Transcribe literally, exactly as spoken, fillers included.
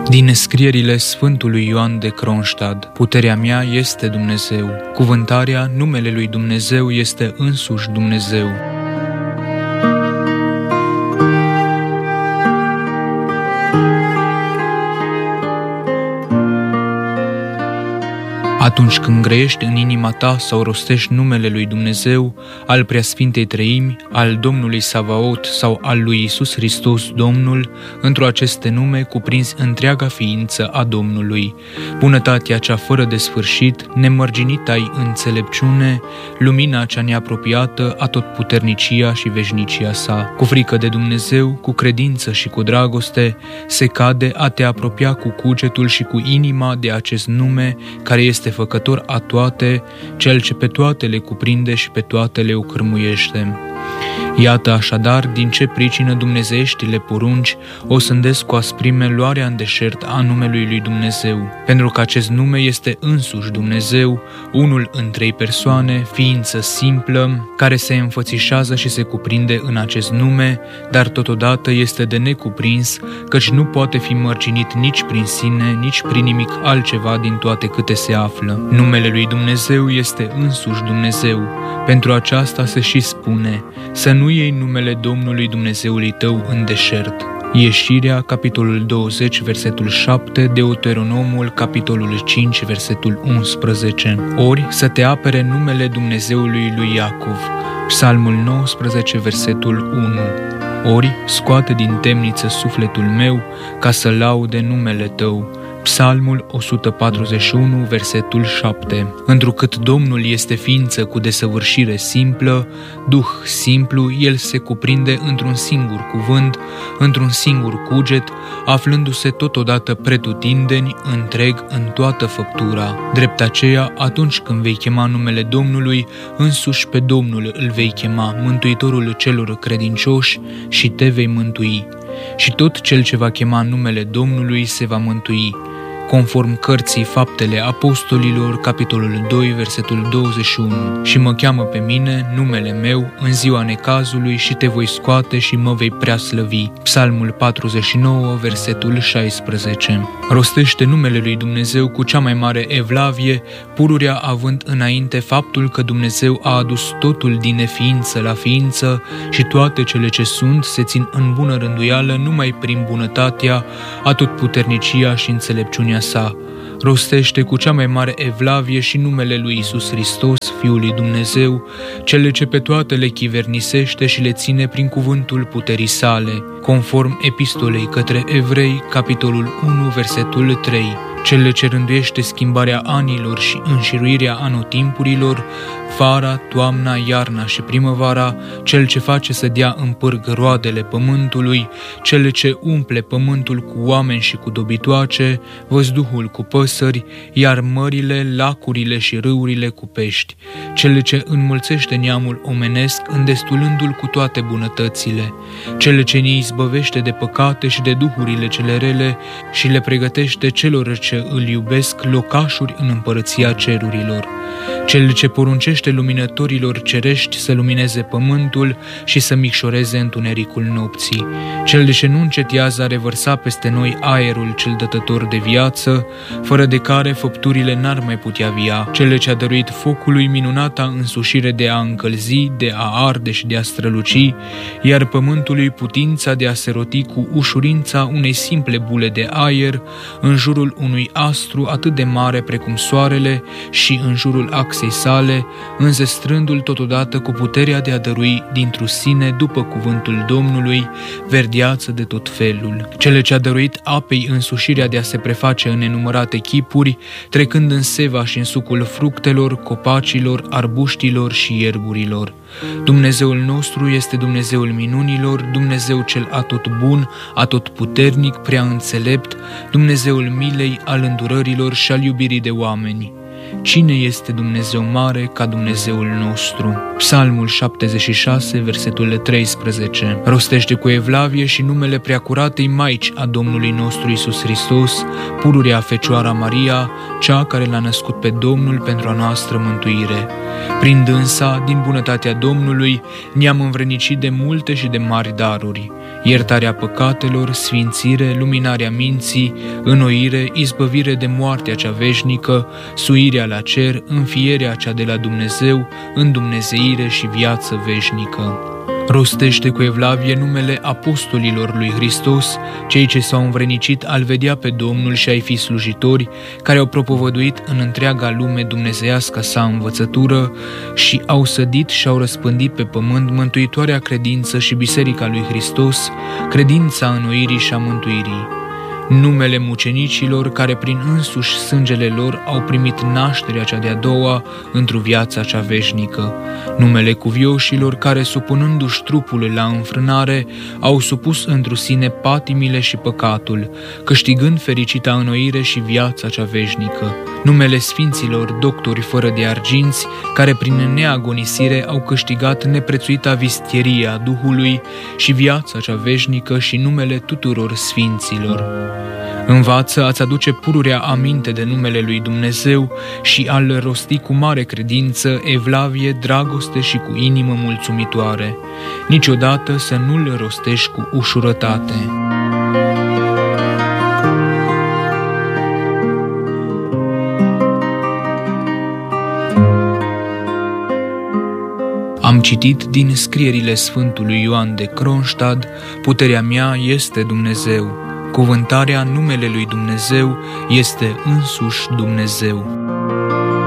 Din scrierile Sfântului Ioan de Kronstadt: puterea mea este Dumnezeu. Cuvântarea, numele lui Dumnezeu este însuși Dumnezeu. Atunci când grăiești în inima ta sau rostești numele lui Dumnezeu, al Preasfintei Treimi, al Domnului Savaot sau al lui Iisus Hristos Domnul, într-o aceste nume cuprinzi întreaga ființă a Domnului, bunătatea cea fără de sfârșit, nemărginita-i înțelepciune, lumina cea neapropiată, atotputernicia și veșnicia sa. Cu frică de Dumnezeu, cu credință și cu dragoste, se cade a te apropia cu cugetul și cu inima de acest nume, care este făcător a toate, cel ce pe toate le cuprinde și pe toate le ocârmuiește. Iată așadar din ce pricină dumnezeieștile porunci o sândesc cu asprime luarea în deșert a numelui lui Dumnezeu, pentru că acest nume este însuși Dumnezeu, unul în trei persoane, ființă simplă, care se înfățișează și se cuprinde în acest nume, dar totodată este de necuprins, căci nu poate fi mărginit nici prin sine, nici prin nimic altceva din toate câte se află. Numele lui Dumnezeu este însuși Dumnezeu. Pentru aceasta se și spune: să nu iei numele Domnului Dumnezeului tău în deșert. Ieșirea, capitolul douăzeci, versetul șapte, Deuteronomul, capitolul cinci, versetul unsprezece. Ori să te apere numele Dumnezeului lui Iacov. Psalmul nouăsprezece, versetul unu. Ori scoate din temniță sufletul meu ca să laude numele tău. Psalmul o sută patruzeci și unu, versetul șapte. Întrucât Domnul este ființă cu desăvârșire simplă, Duh simplu, El se cuprinde într-un singur cuvânt, într-un singur cuget, aflându-se totodată pretutindeni, întreg în toată făptura. Drept aceea, atunci când vei chema numele Domnului, însuși pe Domnul îl vei chema, Mântuitorul celor credincioși, și te vei mântui. Și tot cel ce va chema numele Domnului se va mântui. Conform cărții Faptele Apostolilor, capitolul doi, versetul douăzeci și unu. Și mă cheamă pe mine, numele meu, în ziua necazului și te voi scoate și mă vei prea slăvi. Psalmul patruzeci și nouă, versetul șaisprezece. Rostește numele lui Dumnezeu cu cea mai mare evlavie, pururea având înainte faptul că Dumnezeu a adus totul din neființă la ființă și toate cele ce sunt se țin în bună rânduială numai prin bunătatea, atotputernicia și înțelepciunea sa. Rostește cu cea mai mare evlavie și numele lui Iisus Hristos, Fiul lui Dumnezeu, cele ce pe toate le chivernisește și le ține prin cuvântul puterii sale, conform epistolei către evrei, capitolul unu, versetul trei. Cele ce rânduiește schimbarea anilor și înșiruirea anotimpurilor, vara, toamna, iarna și primăvara, cel ce face să dea în pârg roadele pământului, cele ce umple pământul cu oameni și cu dobitoace, văzduhul cu păsări, iar mările, lacurile și râurile cu pești, cele ce înmulțește neamul omenesc, îndestulându-l cu toate bunătățile, cele ce ne izbăvește de păcate și de duhurile cele rele și le pregătește celor ce îl iubesc locașuri în împărăția cerurilor, cel ce poruncește luminătorilor cerești să lumineze pământul și să micșoreze întunericul nopții, cel ce nu încetează a revărsa peste noi aerul cel dătător de viață, fără de care făpturile n-ar mai putea via, cel ce a dăruit focului minunata însușire de a încălzi, de a arde și de a străluci, iar pământului putința de a se roti cu ușurința unei simple bule de aer în jurul unui astru atât de mare precum soarele și în jurul axei sale, înzestrându-l totodată cu puterea de a dărui dintr-o sine, după cuvântul Domnului, verdeață de tot felul. Cele ce a dăruit apei însușirea de a se preface în nenumărate chipuri, trecând în seva și în sucul fructelor, copacilor, arbuștilor și ierburilor. Dumnezeul nostru este Dumnezeul minunilor, Dumnezeu cel atot bun, atot puternic, prea înțelept, Dumnezeul milei, al îndurărilor și al iubirii de oameni. Cine este Dumnezeu mare ca Dumnezeul nostru? Psalmul șaptezeci și șase, versetul treisprezece. Rostește cu evlavie și numele preacuratei Maici a Domnului nostru Iisus Hristos, pururea Fecioara Maria, cea care l-a născut pe Domnul pentru a noastră mântuire. Prin dânsa, din bunătatea Domnului, ne-am învrednicit de multe și de mari daruri. iertarea păcatelor, sfințire, luminarea minții, înnoire, izbăvire de moartea cea veșnică, suirea la cer, înfierea cea de la Dumnezeu, îndumnezeire și viață veșnică. Rostește cu evlavie numele apostolilor lui Hristos, cei ce s-au învrednicit al vedea pe Domnul și ai fi slujitori, care au propovăduit în întreaga lume dumnezeiasca sa învățătură și au sădit și au răspândit pe pământ mântuitoarea credință și biserica lui Hristos, credința înnoirii și a mântuirii. Numele mucenicilor care prin însuși sângele lor au primit nașterea cea de-a doua într-o viața cea veșnică. Numele cuvioșilor care, supunându-și trupul la înfrânare, au supus întru sine patimile și păcatul, câștigând fericita înnoire și viața cea veșnică. Numele sfinților doctori fără de arginți, care prin neagonisire au câștigat neprețuita vistierie a Duhului și viața cea veșnică și numele tuturor sfinților. Învață a-ți aduce pururea aminte de numele lui Dumnezeu și a-L rosti cu mare credință, evlavie, dragoste și cu inimă mulțumitoare. Niciodată să nu-L rostești cu ușurătate. Am citit din scrierile Sfântului Ioan de Kronstadt, puterea mea este Dumnezeu. Cuvântarea numele lui Dumnezeu este însuși Dumnezeu.